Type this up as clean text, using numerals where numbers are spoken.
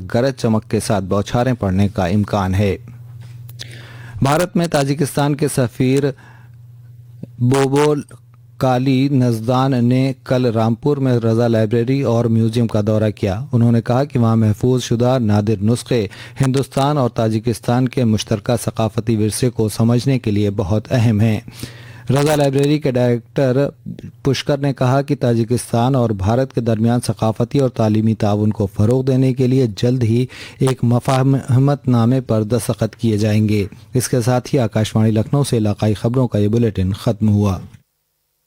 गरज चमक के साथ बौछारें पड़ने का इम्कान है। भारत में ताजिकिस्तान के सफीर बोबोल काली नजदान ने कल रामपुर में रजा लाइब्रेरी और म्यूजियम का दौरा किया। उन्होंने कहा कि वहां महफूज शुदा नादिर नुस्खे हिंदुस्तान और ताजिकिस्तान के मुश्तरका सकाफती विरसे को समझने के लिए बहुत अहम हैं। रजा लाइब्रेरी के डायरेक्टर पुष्कर ने कहा कि ताजिकिस्तान और भारत के दरमियान सकाफती और तालीमी ताउन को फ़रोग़ देने के लिए जल्द ही एक मफ़ाहमतनामे पर दस्तखत किए जाएंगे। इसके साथ ही आकाशवाणी लखनऊ से इलाकाई खबरों का ये बुलेटिन ख़त्म हुआ।